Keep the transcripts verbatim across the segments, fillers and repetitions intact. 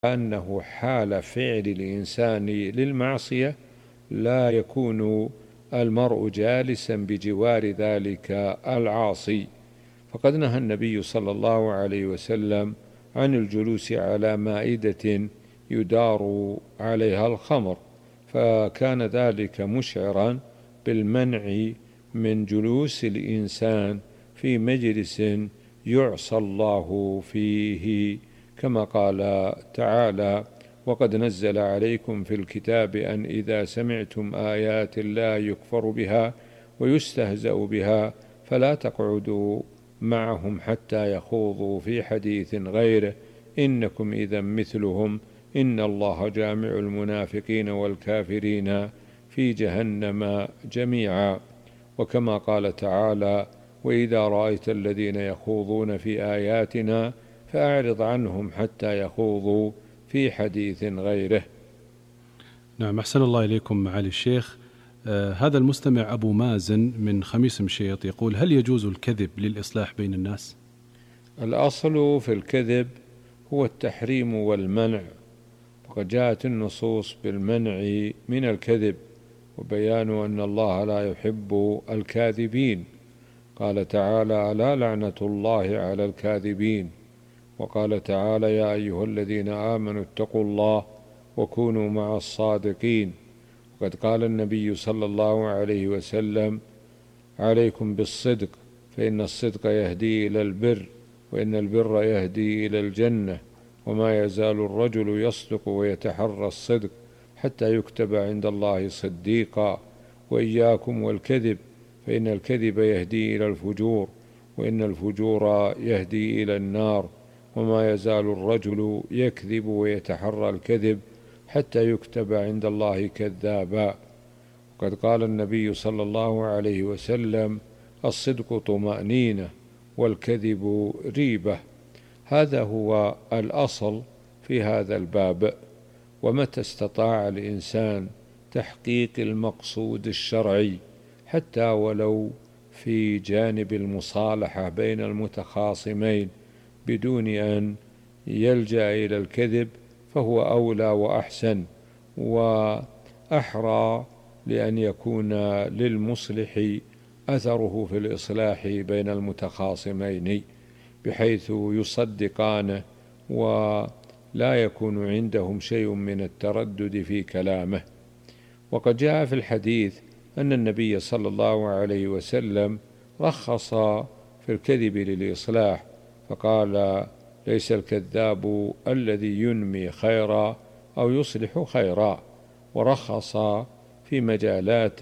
أنه حال فعل الإنسان للمعصية لا يكون المرء جالسا بجوار ذلك العاصي، فقد نهى النبي صلى الله عليه وسلم عن الجلوس على مائدة يدار عليها الخمر، فكان ذلك مشعرا بالمنع من جلوس الإنسان في مجلس يعصى الله فيه، كما قال تعالى: وقد نزل عليكم في الكتاب أن إذا سمعتم آيات الله يكفر بها ويستهزأ بها فلا تقعدوا معهم حتى يخوضوا في حديث غيره إنكم إذا مثلهم إن الله جامع المنافقين والكافرين في جهنم جميعا. وكما قال تعالى: وإذا رأيت الذين يخوضون في آياتنا فأعرض عنهم حتى يخوضوا في حديث غيره. نعم، أحسن الله إليكم معالي الشيخ. آه هذا المستمع أبو مازن من خميس مشيط يقول: هل يجوز الكذب للإصلاح بين الناس؟ الأصل في الكذب هو التحريم والمنع، وقد جاءت النصوص بالمنع من الكذب وبيان أن الله لا يحب الكاذبين. قال تعالى: ألا لعنة الله على الكاذبين. وقال تعالى: يا أيها الذين آمنوا اتقوا الله وكونوا مع الصادقين. وقد قال النبي صلى الله عليه وسلم: عليكم بالصدق فإن الصدق يهدي إلى البر وإن البر يهدي إلى الجنة، وما يزال الرجل يصدق ويتحرى الصدق حتى يكتب عند الله صديقا. وإياكم والكذب فإن الكذب يهدي إلى الفجور وإن الفجور يهدي إلى النار، وما يزال الرجل يكذب ويتحرى الكذب حتى يكتب عند الله كذابا. وقد قال النبي صلى الله عليه وسلم: الصدق طمأنينة والكذب ريبة. هذا هو الأصل في هذا الباب. ومتى استطاع الإنسان تحقيق المقصود الشرعي حتى ولو في جانب المصالحة بين المتخاصمين بدون أن يلجأ إلى الكذب فهو أولى وأحسن وأحرى، لأن يكون للمصلح أثره في الإصلاح بين المتخاصمين بحيث يصدقانه ولا يكون عندهم شيء من التردد في كلامه. وقد جاء في الحديث أن النبي صلى الله عليه وسلم رخص في الكذب للإصلاح، فقال: ليس الكذاب الذي ينمي خيرا أو يصلح خيرا. ورخص في مجالات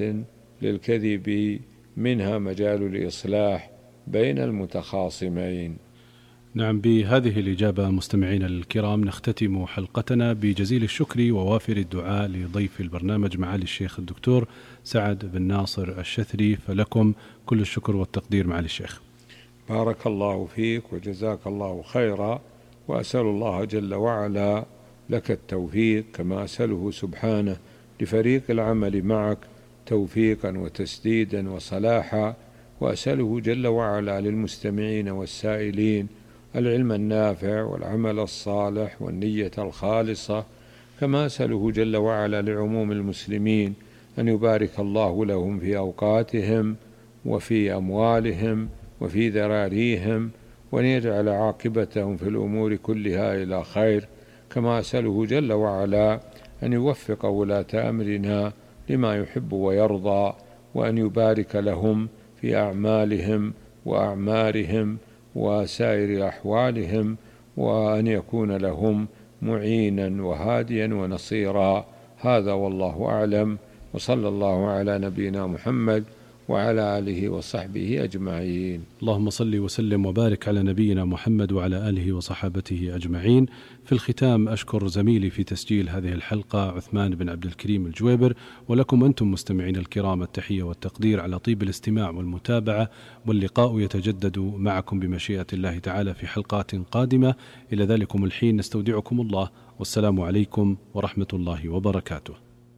للكذب منها مجال الإصلاح بين المتخاصمين. نعم، بهذه الإجابة مستمعين الكرام نختتم حلقتنا بجزيل الشكر ووافر الدعاء لضيف البرنامج معالي الشيخ الدكتور سعد بن ناصر الشثري، فلكم كل الشكر والتقدير معالي الشيخ. بارك الله فيك وجزاك الله خيرا، وأسأل الله جل وعلا لك التوفيق، كما أسأله سبحانه لفريق العمل معك توفيقا وتسديدا وصلاحا، وأسأله جل وعلا للمستمعين والسائلين العلم النافع والعمل الصالح والنية الخالصة، كما أسأله جل وعلا لعموم المسلمين أن يبارك الله لهم في أوقاتهم وفي أموالهم وفي ذراريهم، وأن يجعل عاقبتهم في الأمور كلها إلى خير، كما أسأله جل وعلا أن يوفق ولاة أمرنا لما يحب ويرضى، وأن يبارك لهم في أعمالهم وأعمارهم وسائر أحوالهم، وأن يكون لهم معينا وهاديا ونصيرا. هذا والله أعلم، وصلى الله على نبينا محمد وعلى آله وصحبه أجمعين. اللهم صل وسلم وبارك على نبينا محمد وعلى آله وصحابته أجمعين. في الختام أشكر زميلي في تسجيل هذه الحلقة عثمان بن عبد الكريم الجويبر، ولكم أنتم مستمعين الكرام التحية والتقدير على طيب الاستماع والمتابعة، واللقاء يتجدد معكم بمشيئة الله تعالى في حلقات قادمة. إلى ذلكم الحين نستودعكم الله، والسلام عليكم ورحمة الله وبركاته.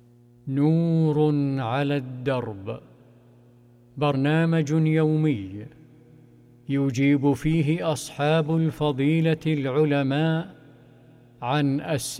نور على الدرب، برنامج يومي يجيب فيه أصحاب الفضيلة العلماء عن أسئلة